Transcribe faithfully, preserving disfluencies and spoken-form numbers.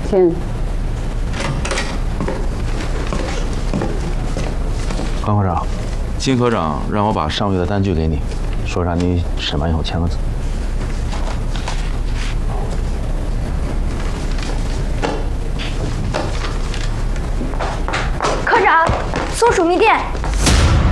请。 关科长，金科长让我把上个月的单据给你，说让你审完以后签个字。 科长，松鼠蜜钿。